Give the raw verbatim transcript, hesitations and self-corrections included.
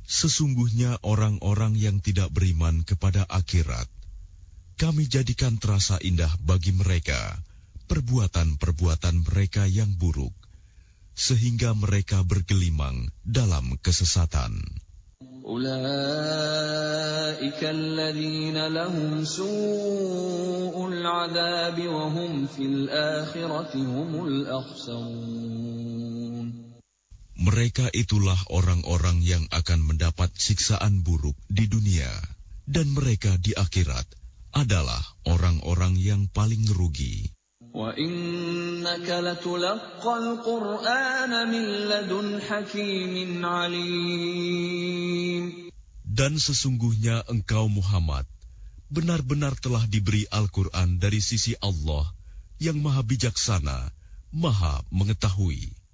Sesungguhnya orang-orang yang tidak beriman kepada akhirat, kami jadikan terasa indah bagi mereka perbuatan-perbuatan mereka yang buruk, sehingga mereka bergelimang dalam kesesatan. Ulaika alladzina lahum su'ul 'adzabi wa hum fil akhirati humul akhsarun. Mereka itulah orang-orang yang akan mendapat siksaan buruk di dunia, dan mereka di akhirat adalah orang-orang yang paling rugi. Wa innaka latulaqqal Qur'ana min ladun hakimin 'alim. Dan sesungguhnya engkau Muhammad benar-benar telah diberi Al-Quran dari sisi Allah yang Maha Bijaksana, Maha Mengetahui.